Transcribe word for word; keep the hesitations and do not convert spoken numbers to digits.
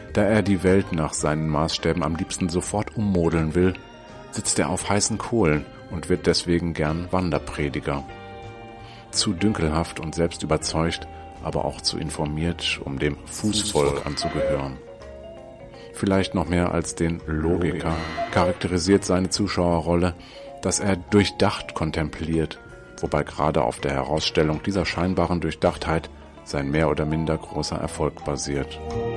Da er die Welt nach seinen Maßstäben am liebsten sofort ummodeln will, sitzt er auf heißen Kohlen und wird deswegen gern Wanderprediger. Zu dünkelhaft und selbstüberzeugt, aber auch zu informiert, um dem Fußvolk anzugehören. Vielleicht noch mehr als den Logiker charakterisiert seine Zuschauerrolle, dass er durchdacht kontempliert, wobei gerade auf der Herausstellung dieser scheinbaren Durchdachtheit sein mehr oder minder großer Erfolg basiert.